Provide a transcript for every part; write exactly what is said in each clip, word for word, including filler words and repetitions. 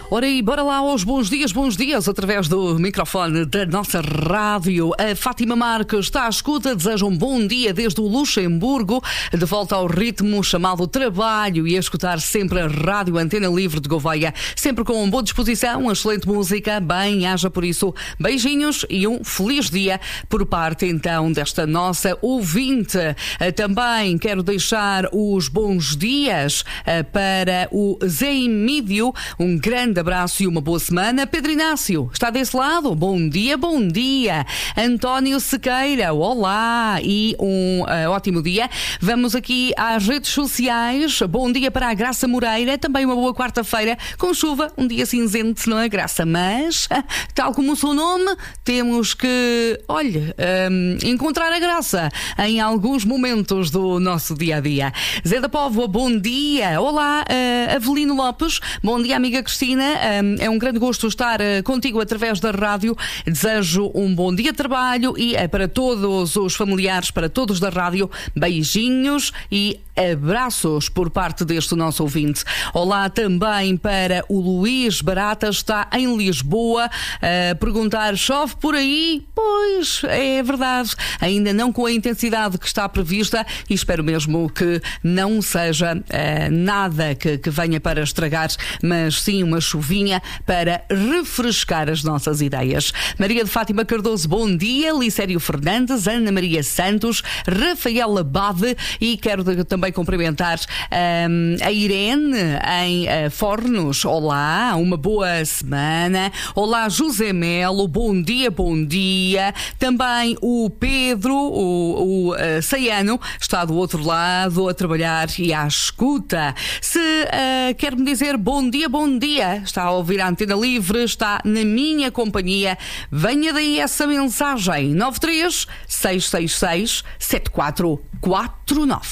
Ora aí, bora lá aos bons dias, bons dias, através do microfone da nossa rádio. A Fátima Marques está à escuta, deseja um bom dia desde o Luxemburgo, de volta ao ritmo chamado trabalho e a escutar sempre a Rádio Antena Livre de Gouveia, sempre com boa disposição, uma excelente música, bem, haja por isso beijinhos e um feliz dia por parte então desta nossa ouvinte. Também quero deixar os bons dias para o Zé Emídio, um grande abraço e uma boa semana. Pedro Inácio está desse lado, bom dia, bom dia. António Sequeira, olá e um uh, ótimo dia. Vamos aqui às redes sociais. Bom dia para a Graça Moreira, também uma boa quarta-feira com chuva, um dia cinzento, não é, Graça? Mas, tal como o seu nome, temos que, olha, um, encontrar a graça em alguns momentos do nosso dia-a-dia. Zé da Póvoa, bom dia. Olá, uh, Avelino Lopes, bom dia, amiga Cristina. Um, é um grande gosto estar uh, contigo através da rádio. Desejo um bom dia de trabalho e uh, para todos os familiares, para todos da rádio, beijinhos e abraços por parte deste nosso ouvinte. Olá também para o Luís Barata, está em Lisboa, a perguntar: chove por aí? Pois, é verdade, ainda não com a intensidade que está prevista e espero mesmo que não seja uh, nada que, que venha para estragar, mas sim uma chuvinha para refrescar as nossas ideias. Maria de Fátima Cardoso, bom dia. Licério Fernandes, Ana Maria Santos, Rafaela Bade e quero também cumprimentar um, a Irene em uh, Fornos. Olá, uma boa semana. Olá, José Melo, bom dia, bom dia. Também o Pedro, o, o uh, Saiano, está do outro lado a trabalhar e à escuta. Se uh, quer me dizer bom dia, bom dia, está a ouvir a Antena Livre, está na minha companhia, venha daí essa mensagem: nove três seis seis seis sete quatro quatro nove.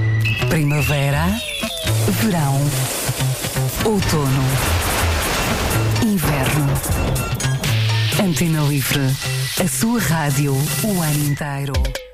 Primavera, verão, outono, inverno. Antena Livre, a sua rádio o ano inteiro.